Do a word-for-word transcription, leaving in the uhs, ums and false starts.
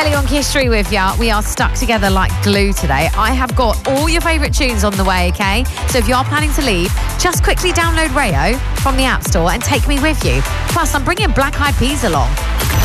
Ellie on Kiss Street with ya. We are stuck together like glue today. I have got all your favourite tunes on the way, okay? So if you are planning to leave, just quickly download Rayo from the App Store and take me with you. Plus, I'm bringing Black Eyed Peas along.